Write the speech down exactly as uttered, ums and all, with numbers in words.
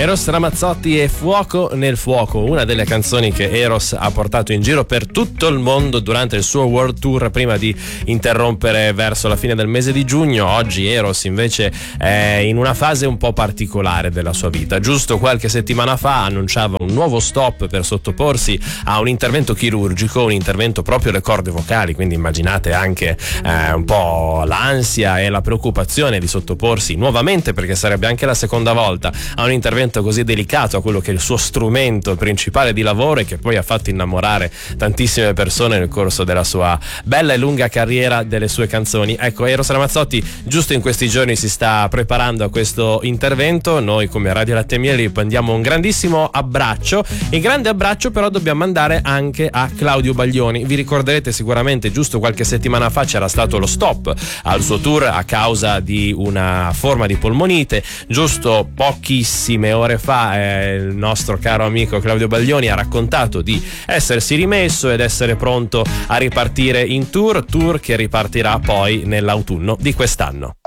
Eros Ramazzotti e Fuoco nel fuoco, una delle canzoni che Eros ha portato in giro per tutto il mondo durante il suo world tour prima di interrompere verso la fine del mese di giugno. Oggi Eros invece è in una fase un po' particolare della sua vita. Giusto qualche settimana fa annunciava un nuovo stop per sottoporsi a un intervento chirurgico, un intervento proprio alle corde vocali, quindi immaginate anche eh, un po' l'ansia e la preoccupazione di sottoporsi nuovamente, perché sarebbe anche la seconda volta, a un intervento così delicato, a quello che è il suo strumento principale di lavoro e che poi ha fatto innamorare tantissime persone nel corso della sua bella e lunga carriera delle sue canzoni. Ecco, Eros Ramazzotti giusto in questi giorni si sta preparando a questo intervento. Noi come Radio Latte e Miele gli mandiamo un grandissimo abbraccio, e grande abbraccio però dobbiamo mandare anche a Claudio Baglioni. Vi ricorderete sicuramente giusto qualche settimana fa c'era stato lo stop al suo tour a causa di una forma di polmonite. Giusto pochissime ore fa eh, il nostro caro amico Claudio Baglioni ha raccontato di essersi rimesso ed essere pronto a ripartire in tour, tour che ripartirà poi nell'autunno di quest'anno.